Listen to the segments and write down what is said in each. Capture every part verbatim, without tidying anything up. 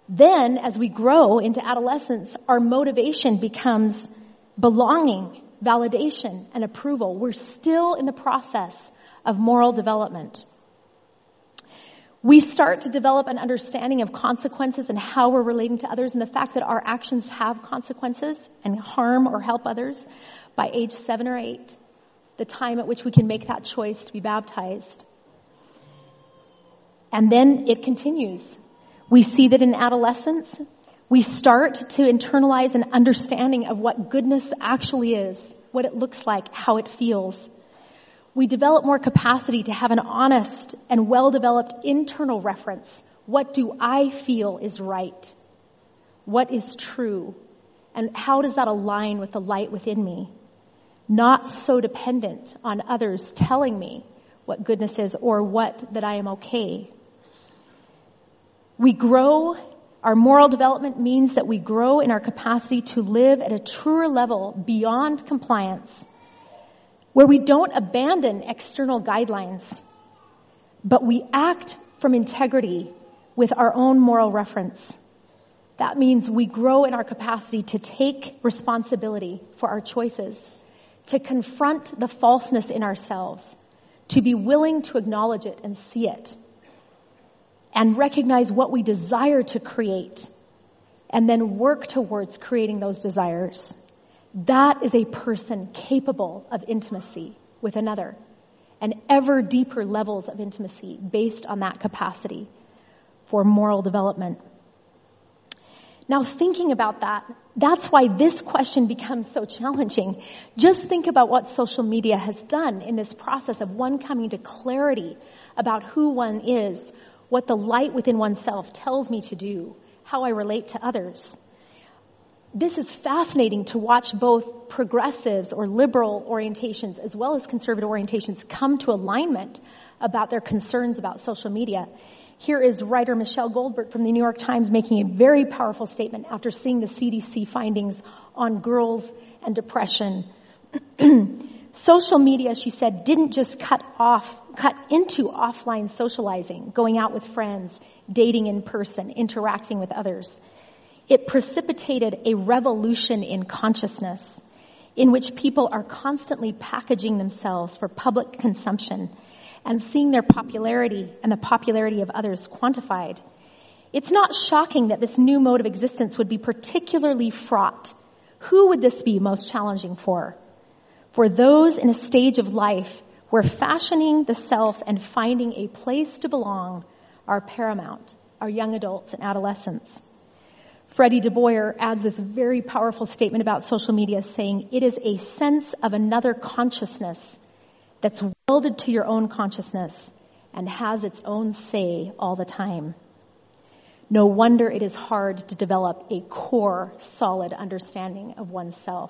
Then, as we grow into adolescence, our motivation becomes belonging, validation, and approval. We're still in the process of moral development. We start to develop an understanding of consequences and how we're relating to others, and the fact that our actions have consequences and harm or help others by age seven or eight, the time at which we can make that choice to be baptized. And then it continues. We see that in adolescence, we start to internalize an understanding of what goodness actually is, what it looks like, how it feels. We develop more capacity to have an honest and well-developed internal reference. What do I feel is right? What is true? And how does that align with the light within me? Not so dependent on others telling me what goodness is or what that I am okay. We grow, our moral development means that we grow in our capacity to live at a truer level beyond compliance, where we don't abandon external guidelines, but we act from integrity with our own moral reference. That means we grow in our capacity to take responsibility for our choices, to confront the falseness in ourselves, to be willing to acknowledge it and see it, and recognize what we desire to create, and then work towards creating those desires. That is a person capable of intimacy with another, and ever deeper levels of intimacy based on that capacity for moral development. Now, thinking about that, that's why this question becomes so challenging. Just think about what social media has done in this process of one coming to clarity about who one is, what the light within oneself tells me to do, how I relate to others. This is fascinating to watch both progressives or liberal orientations as well as conservative orientations come to alignment about their concerns about social media. Here is writer Michelle Goldberg from the New York Times making a very powerful statement after seeing the C D C findings on girls and depression. Social media, she said, didn't just cut off, cut into offline socializing, going out with friends, dating in person, interacting with others. It precipitated a revolution in consciousness in which people are constantly packaging themselves for public consumption and seeing their popularity and the popularity of others quantified. It's not shocking that this new mode of existence would be particularly fraught. Who would this be most challenging for? For those in a stage of life where fashioning the self and finding a place to belong are paramount, our young adults and adolescents. Freddie Du Bois adds this very powerful statement about social media, saying, it is a sense of another consciousness that's welded to your own consciousness and has its own say all the time. No wonder it is hard to develop a core, solid understanding of oneself.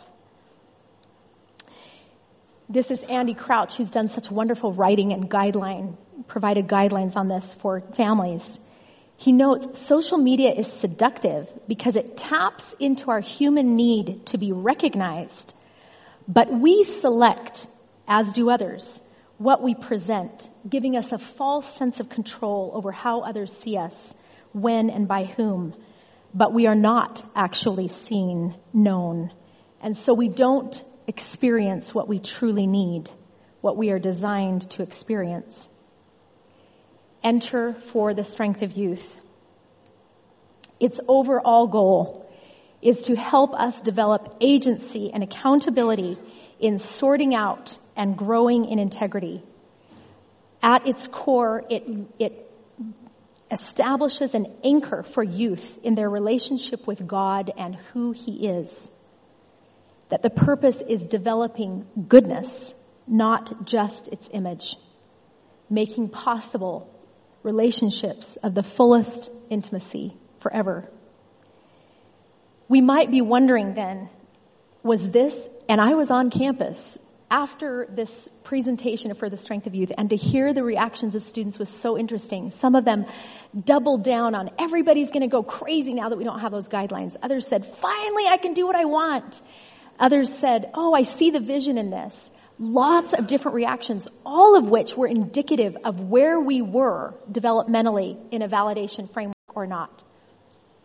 This is Andy Crouch, who's done such wonderful writing and guideline, provided guidelines on this for families. He notes social media is seductive because it taps into our human need to be recognized, but we select, as do others, what we present, giving us a false sense of control over how others see us, when and by whom. But we are not actually seen, known. And so we don't experience what we truly need, what we are designed to experience. Enter For the Strength of Youth. Its overall goal is to help us develop agency and accountability in sorting out and growing in integrity. At its core, it, it establishes an anchor for youth in their relationship with God and who He is. That the purpose is developing goodness, not just its image, making possible relationships of the fullest intimacy forever. We might be wondering then, was this, and I was on campus after this presentation For the Strength of Youth, and to hear the reactions of students was so interesting. Some of them doubled down on everybody's going to go crazy now that we don't have those guidelines. Others said, finally I can do what I want. Others said, oh, I see the vision in this. Lots of different reactions, all of which were indicative of where we were developmentally in a validation framework or not.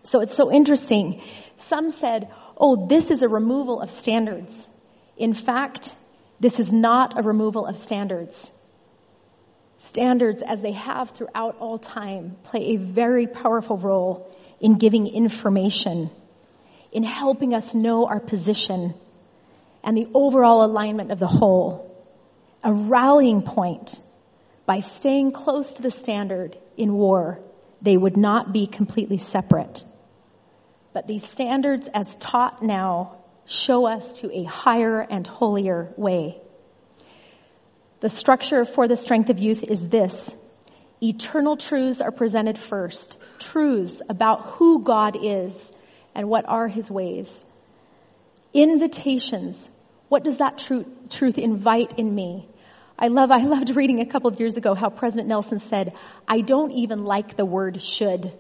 So it's so interesting. Some said, oh, this is a removal of standards. In fact, this is not a removal of standards. Standards, as they have throughout all time, play a very powerful role in giving information, in helping us know our position and the overall alignment of the whole. A rallying point. By staying close to the standard in war, they would not be completely separate. But these standards, as taught now, show us to a higher and holier way. The structure for the Strength of Youth is this. Eternal truths are presented first. Truths about who God is and what are his ways. Invitations. What does that truth, truth invite in me? I love, I loved reading a couple of years ago how President Nelson said, I don't even like the word should.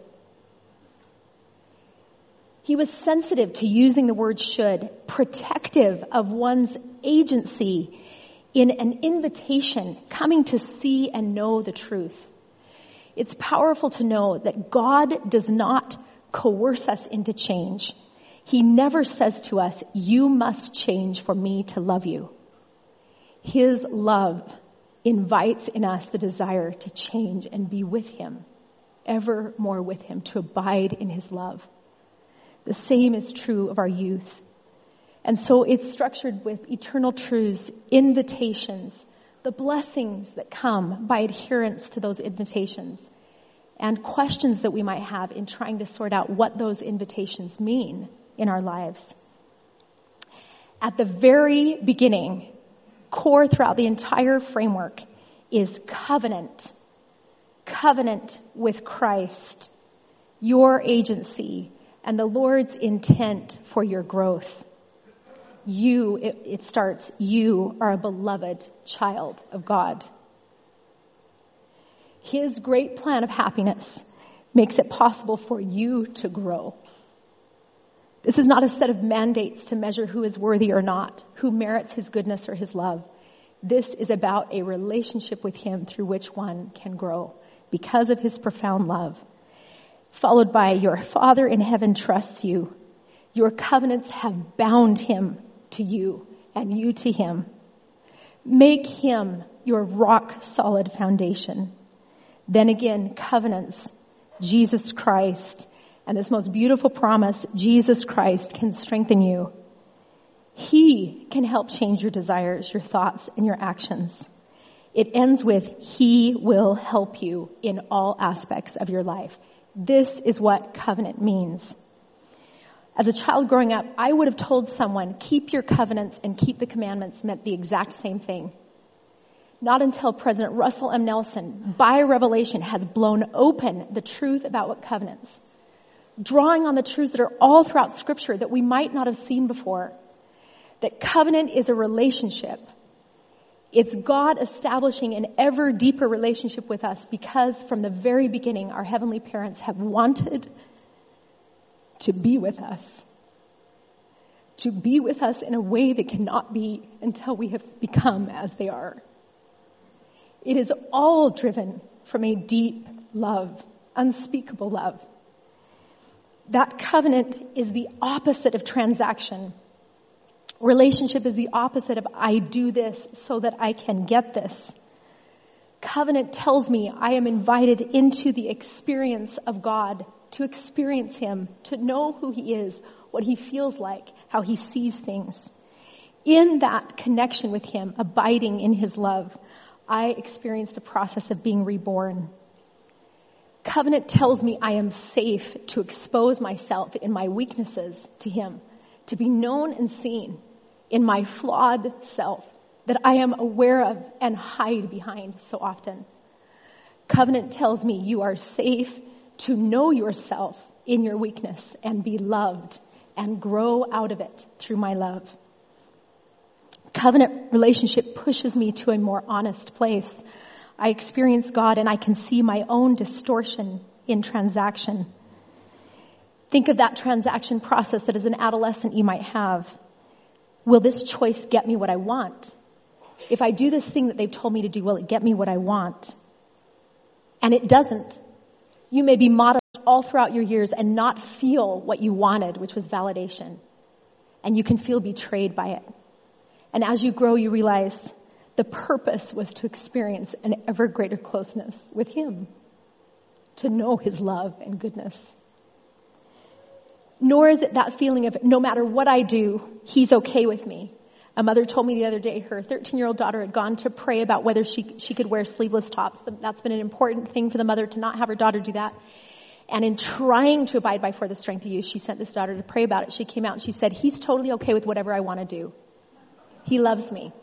He was sensitive to using the word should, protective of one's agency in an invitation, coming to see and know the truth. It's powerful to know that God does not coerce us into change. He never says to us, you must change for me to love you. His love invites in us the desire to change and be with him, ever more with him, to abide in his love. The same is true of our youth. And so it's structured with eternal truths, invitations, the blessings that come by adherence to those invitations, and questions that we might have in trying to sort out what those invitations mean in our lives. At the very beginning, core throughout the entire framework is covenant. Covenant with Christ, your agency, and the Lord's intent for your growth. You, it, it starts, you are a beloved child of God. His great plan of happiness makes it possible for you to grow. This is not a set of mandates to measure who is worthy or not, who merits his goodness or his love. This is about a relationship with him through which one can grow because of his profound love. Followed by, your Father in heaven trusts you. Your covenants have bound him to you and you to him. Make him your rock solid foundation. Then again, covenants, Jesus Christ, and this most beautiful promise, Jesus Christ can strengthen you. He can help change your desires, your thoughts, and your actions. It ends with, he will help you in all aspects of your life. This is what covenant means. As a child growing up, I would have told someone, keep your covenants and keep the commandments meant the exact same thing. Not until President Russell M. Nelson, by revelation, has blown open the truth about what covenants, drawing on the truths that are all throughout Scripture that we might not have seen before, that covenant is a relationship. It's God establishing an ever deeper relationship with us because from the very beginning, our heavenly parents have wanted to be with us. To be with us in a way that cannot be until we have become as they are. It is all driven from a deep love, unspeakable love. That covenant is the opposite of transaction. Relationship is the opposite of I do this so that I can get this. Covenant tells me I am invited into the experience of God, to experience him, to know who he is, what he feels like, how he sees things. In that connection with him, abiding in his love, I experience the process of being reborn. Covenant tells me I am safe to expose myself in my weaknesses to him, to be known and seen in my flawed self that I am aware of and hide behind so often. Covenant tells me you are safe to know yourself in your weakness and be loved and grow out of it through my love. Covenant relationship pushes me to a more honest place. I experience God and I can see my own distortion in transaction. Think of that transaction process that as an adolescent you might have. Will this choice get me what I want? If I do this thing that they've told me to do, will it get me what I want? And it doesn't. You may be modest all throughout your years and not feel what you wanted, which was validation. And you can feel betrayed by it. And as you grow, you realize the purpose was to experience an ever greater closeness with him, to know his love and goodness. Nor is it that feeling of no matter what I do, he's okay with me. A mother told me the other day her thirteen-year-old daughter had gone to pray about whether she she could wear sleeveless tops. That's been an important thing for the mother to not have her daughter do that. And in trying to abide by For the Strength of Youth, she sent this daughter to pray about it. She came out and she said, he's totally okay with whatever I want to do. He loves me.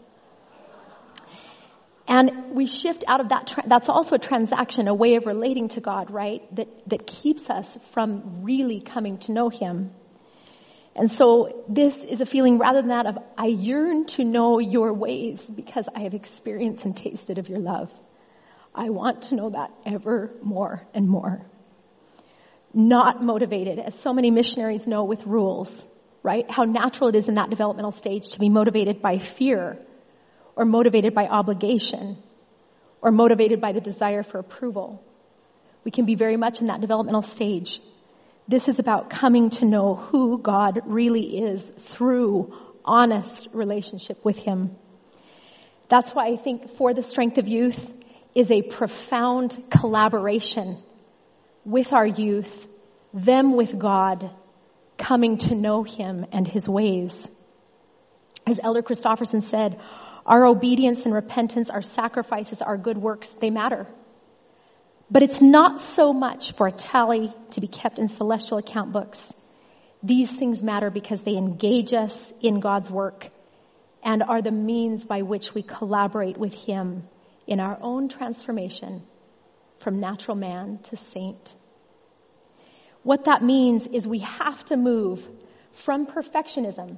And we shift out of that. Tra- that's also a transaction, a way of relating to God, right? That that keeps us from really coming to know him. And so this is a feeling rather than that of, I yearn to know your ways because I have experienced and tasted of your love. I want to know that ever more and more. Not motivated, as so many missionaries know, with rules, right? How natural it is in that developmental stage to be motivated by fear, or motivated by obligation, or motivated by the desire for approval. We can be very much in that developmental stage. This is about coming to know who God really is through honest relationship with him. That's why I think For the Strength of Youth is a profound collaboration with our youth, them with God, coming to know him and his ways. As Elder Christofferson said, our obedience and repentance, our sacrifices, our good works, they matter. But it's not so much for a tally to be kept in celestial account books. These things matter because they engage us in God's work and are the means by which we collaborate with him in our own transformation from natural man to saint. What that means is we have to move from perfectionism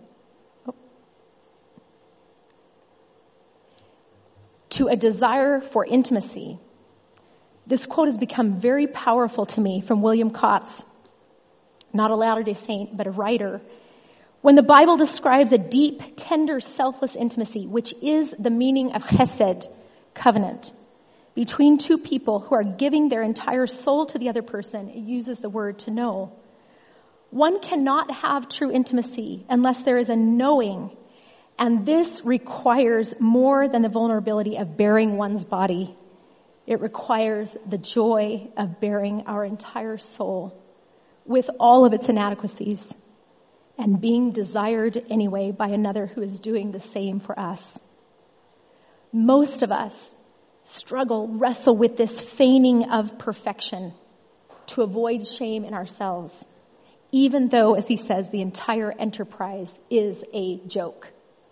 to a desire for intimacy. This quote has become very powerful to me from William Kotz, not a Latter-day Saint, but a writer. When the Bible describes a deep, tender, selfless intimacy, which is the meaning of chesed, covenant, between two people who are giving their entire soul to the other person, it uses the word to know. One cannot have true intimacy unless there is a knowing, and this requires more than the vulnerability of bearing one's body. It requires the joy of bearing our entire soul with all of its inadequacies and being desired anyway by another who is doing the same for us. Most of us struggle, wrestle with this feigning of perfection to avoid shame in ourselves, even though, as he says, the entire enterprise is a joke.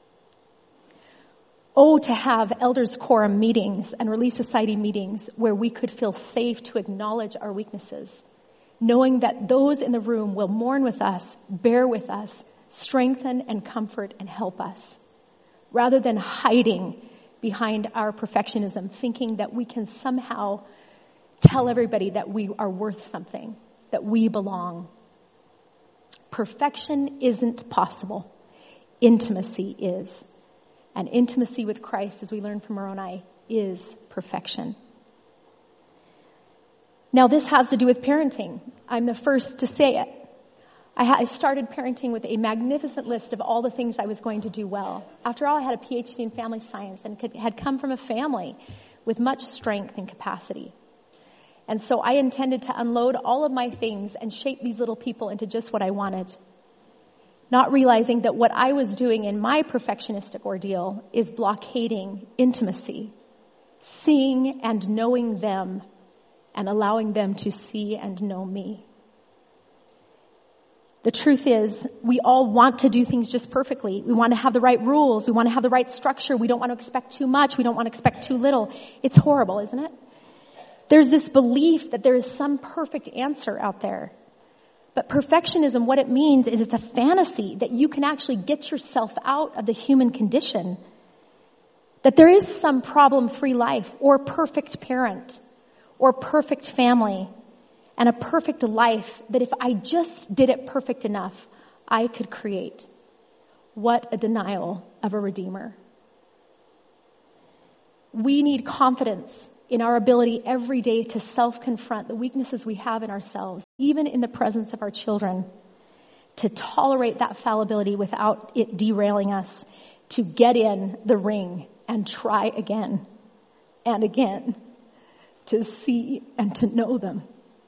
Oh, to have elders quorum meetings and Relief Society meetings where we could feel safe to acknowledge our weaknesses, knowing that those in the room will mourn with us, bear with us, strengthen and comfort and help us, rather than hiding behind our perfectionism, thinking that we can somehow tell everybody that we are worth something, that we belong. Perfection isn't possible. Intimacy is. And intimacy with Christ, as we learn from Moroni, is perfection. Now, this has to do with parenting. I'm the first to say it. I, ha- I started parenting with a magnificent list of all the things I was going to do well. After all, I had a P H D in family science and could, had come from a family with much strength and capacity. And so I intended to unload all of my things and shape these little people into just what I wanted, not realizing that what I was doing in my perfectionistic ordeal is blockading intimacy, seeing and knowing them and allowing them to see and know me. The truth is, we all want to do things just perfectly. We want to have the right rules. We want to have the right structure. We don't want to expect too much. We don't want to expect too little. It's horrible, isn't it? There's this belief that there is some perfect answer out there. But perfectionism, what it means is it's a fantasy that you can actually get yourself out of the human condition. That there is some problem-free life or perfect parent or perfect family and a perfect life that if I just did it perfect enough, I could create. What a denial of a Redeemer. We need confidence in our ability every day to self-confront the weaknesses we have in ourselves, even in the presence of our children, to tolerate that fallibility without it derailing us, to get in the ring and try again and again, to see and to know them.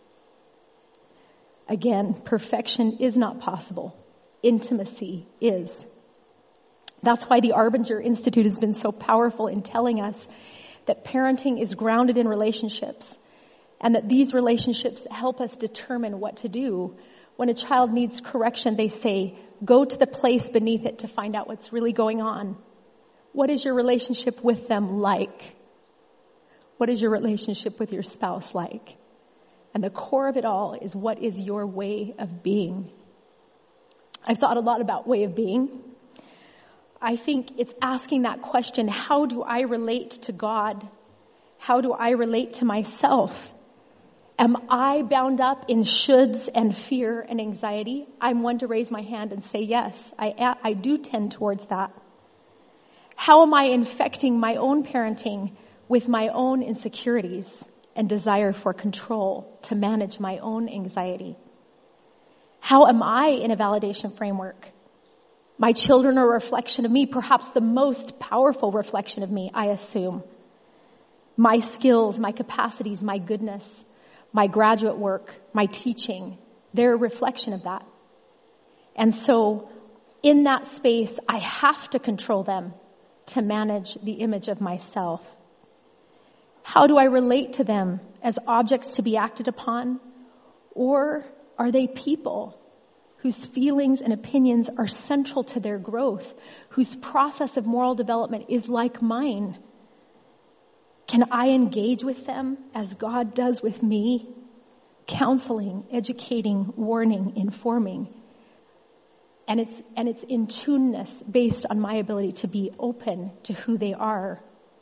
Again, perfection is not possible. Intimacy is. That's why the Arbinger Institute has been so powerful in telling us that parenting is grounded in relationships, and that these relationships help us determine what to do. When a child needs correction, they say, go to the place beneath it to find out what's really going on. What is your relationship with them like? What is your relationship with your spouse like? And the core of it all is, what is your way of being? I've thought a lot about way of being. I think it's asking that question, how do I relate to God? How do I relate to myself? Am I bound up in shoulds and fear and anxiety? I'm one to raise my hand and say, yes, I, I do tend towards that. How am I infecting my own parenting with my own insecurities and desire for control to manage my own anxiety? How am I in a validation framework? My children are a reflection of me, perhaps the most powerful reflection of me, I assume. My skills, my capacities, my goodness, my graduate work, my teaching, they're a reflection of that. And so in that space, I have to control them to manage the image of myself. How do I relate to them? As objects to be acted upon? Or are they people whose feelings and opinions are central to their growth, whose process of moral development is like mine? Can I engage with them as God does with me? Counseling, educating, warning, informing. And it's, and it's in tuneness based on my ability to be open to who they are.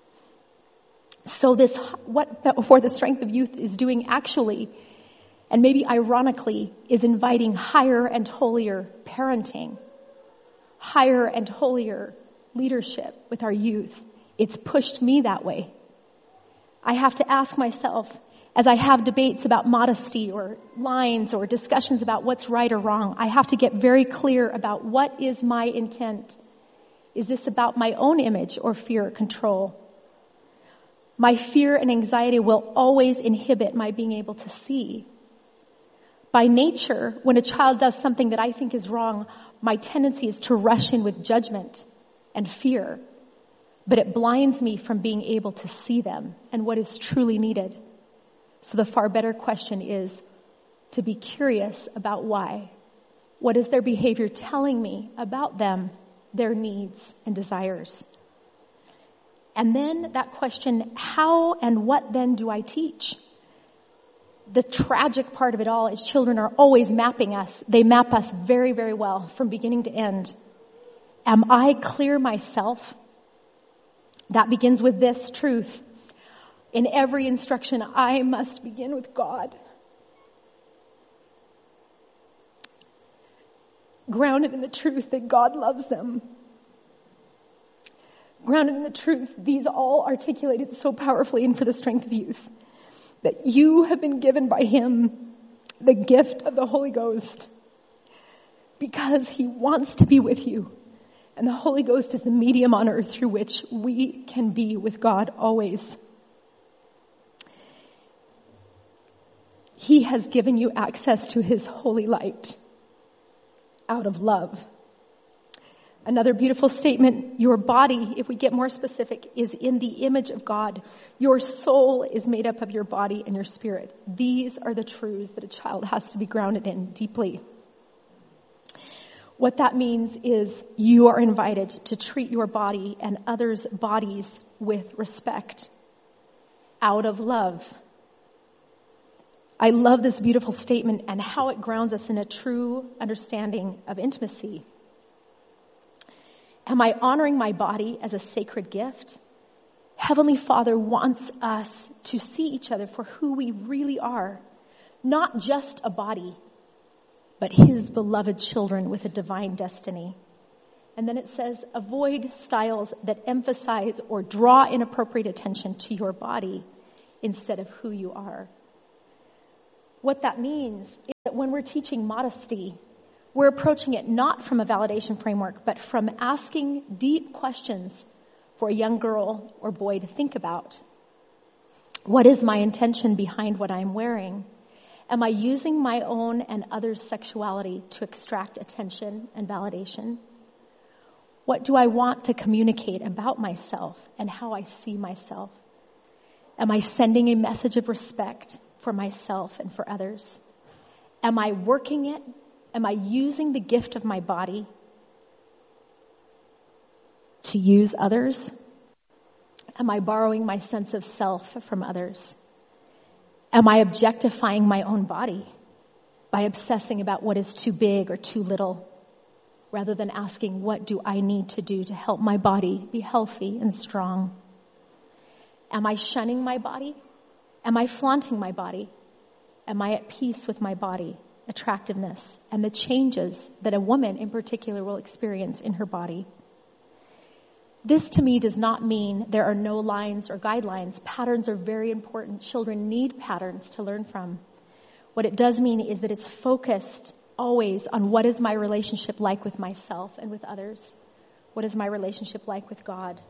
So this, what For the Strength of Youth is doing actually, and maybe ironically, is inviting higher and holier parenting, higher and holier leadership with our youth. It's pushed me that way. I have to ask myself, as I have debates about modesty or lines or discussions about what's right or wrong, I have to get very clear about what is my intent. Is this about my own image or fear or control? My fear and anxiety will always inhibit my being able to see. By nature, when a child does something that I think is wrong, my tendency is to rush in with judgment and fear. But it blinds me from being able to see them and what is truly needed. So the far better question is to be curious about why. What is their behavior telling me about them, their needs and desires? And then that question, how and what then do I teach? The tragic part of it all is children are always mapping us. They map us very, very well from beginning to end. Am I clear myself? That begins with this truth. In every instruction, I must begin with God. Grounded in the truth that God loves them. Grounded in the truth, these all articulated so powerfully in For the Strength of Youth, that you have been given by Him the gift of the Holy Ghost because He wants to be with you. And the Holy Ghost is the medium on earth through which we can be with God always. He has given you access to His holy light out of love. Another beautiful statement, your body, if we get more specific, is in the image of God. Your soul is made up of your body and your spirit. These are the truths that a child has to be grounded in deeply. What that means is you are invited to treat your body and others' bodies with respect, out of love. I love this beautiful statement and how it grounds us in a true understanding of intimacy. Am I honoring my body as a sacred gift? Heavenly Father wants us to see each other for who we really are, not just a body, but His beloved children with a divine destiny. And then it says, avoid styles that emphasize or draw inappropriate attention to your body. instead of who you are. What that means is that when we're teaching modesty, we're approaching it not from a validation framework, but from asking deep questions for a young girl or boy to think about. What is my intention behind what I'm wearing? Am I using my own and others' sexuality to extract attention and validation? What do I want to communicate about myself and how I see myself? Am I sending a message of respect for myself and for others? Am I working it? Am I using the gift of my body to use others? Am I borrowing my sense of self from others? Am I objectifying my own body by obsessing about what is too big or too little, rather than asking, what do I need to do to help my body be healthy and strong? Am I shunning my body? Am I flaunting my body? Am I at peace with my body, attractiveness, and the changes that a woman in particular will experience in her body? This to me does not mean there are no lines or guidelines. Patterns are very important. Children need patterns to learn from. What it does mean is that it's focused always on what is my relationship like with myself and with others. What is my relationship like with God?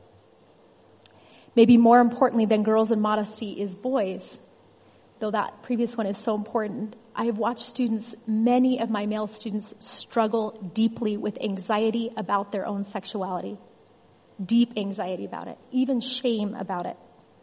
Maybe more importantly than girls and modesty is boys. Though that previous one is so important, I have watched students, many of my male students, struggle deeply with anxiety about their own sexuality. Deep anxiety about it, even shame about it.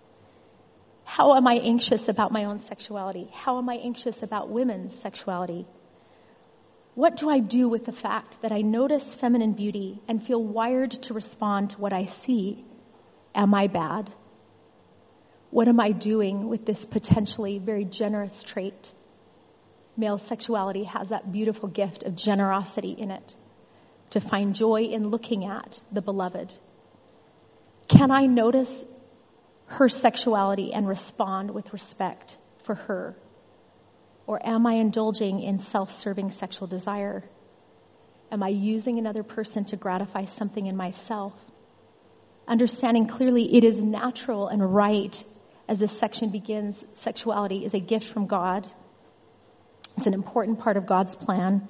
How am I anxious about my own sexuality? How am I anxious about women's sexuality? What do I do with the fact that I notice feminine beauty and feel wired to respond to what I see? Am I bad? What am I doing with this potentially very generous trait? Male sexuality has that beautiful gift of generosity in it, to find joy in looking at the beloved. Can I notice her sexuality and respond with respect for her? Or am I indulging in self-serving sexual desire? Am I using another person to gratify something in myself? Understanding clearly it is natural and right, as this section begins, sexuality is a gift from God. It's an important part of God's plan.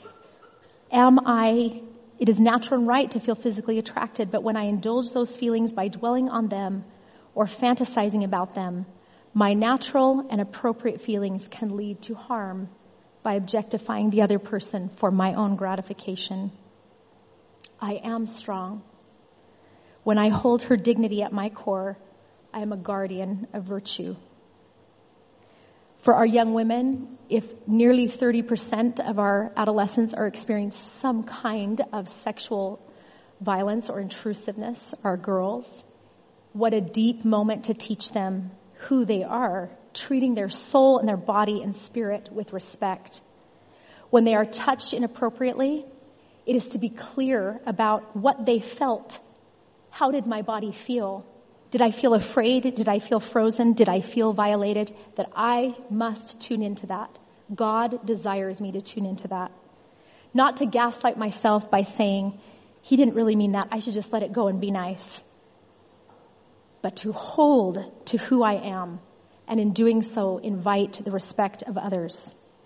Am I... It is natural and right to feel physically attracted, but when I indulge those feelings by dwelling on them or fantasizing about them, my natural and appropriate feelings can lead to harm by objectifying the other person for my own gratification. I am strong. When I hold her dignity at my core, I am a guardian of virtue. For our young women, if nearly thirty percent of our adolescents are experiencing some kind of sexual violence or intrusiveness, are girls, what a deep moment to teach them who they are, treating their soul and their body and spirit with respect. When they are touched inappropriately, it is to be clear about what they felt. How did my body feel? Did I feel afraid? Did I feel frozen? Did I feel violated? That I must tune into that. God desires me to tune into that. Not to gaslight myself by saying, he didn't really mean that. I should just let it go and be nice. But to hold to who I am, and in doing so, invite the respect of others.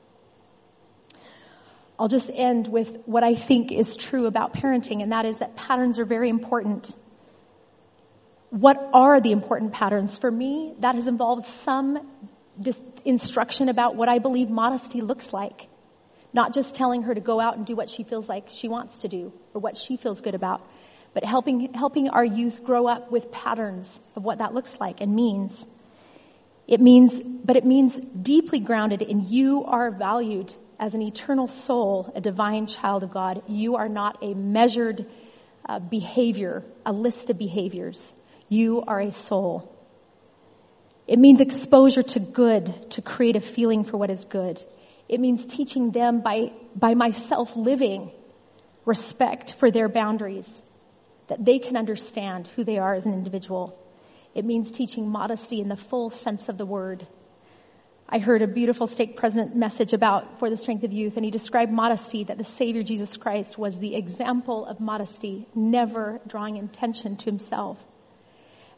I'll just end with what I think is true about parenting, and that is that patterns are very important. What are the important patterns? For me, that has involved some dis- instruction about what I believe modesty looks like. Not just telling her to go out and do what she feels like she wants to do or what she feels good about, but helping helping our youth grow up with patterns of what that looks like and means. It means, but it means deeply grounded in you are valued as an eternal soul, a divine child of God. You are not a measured uh, behavior, a list of behaviors. You are a soul. It means exposure to good, to create a feeling for what is good. It means teaching them by, by myself living respect for their boundaries, that they can understand who they are as an individual. It means teaching modesty in the full sense of the word. I heard a beautiful stake president message about For the Strength of Youth, and he described modesty, that the Savior Jesus Christ was the example of modesty, never drawing attention to himself.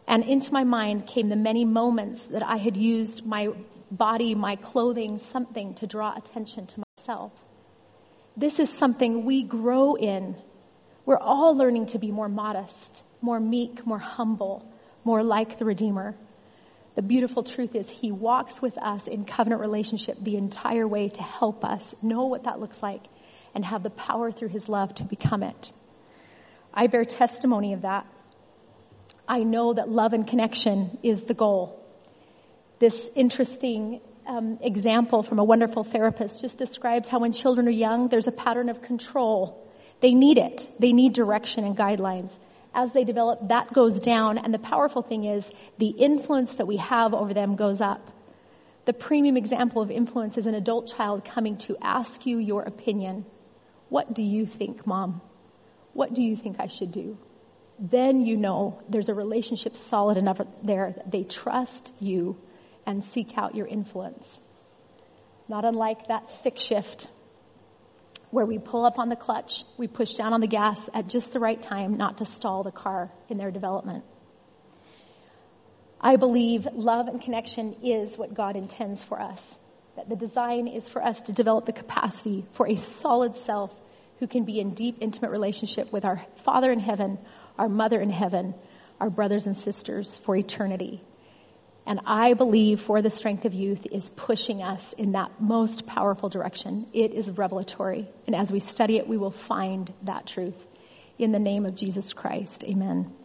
And into my mind came the many moments that I had used my body, my clothing, something to draw attention to myself. This is something we grow in. We're all learning to be more modest, more meek, more humble, more like the Redeemer. The beautiful truth is he walks with us in covenant relationship the entire way to help us know what that looks like and have the power through his love to become it. I bear testimony of that. I know that love and connection is the goal. This interesting um, example from a wonderful therapist just describes how when children are young, there's a pattern of control. They need it. They need direction and guidelines. As they develop, that goes down, and the powerful thing is the influence that we have over them goes up. The premium example of influence is an adult child coming to ask you your opinion. What do you think, Mom? What do you think I should do? Then you know there's a relationship solid enough there that they trust you and seek out your influence. Not unlike that stick shift where we pull up on the clutch, we push down on the gas at just the right time not to stall the car in their development. I believe love and connection is what God intends for us. That the design is for us to develop the capacity for a solid self who can be in deep, intimate relationship with our Father in heaven, our Mother in heaven, our brothers and sisters for eternity. And I believe For the Strength of Youth is pushing us in that most powerful direction. It is revelatory. And as we study it, we will find that truth. In the name of Jesus Christ, amen.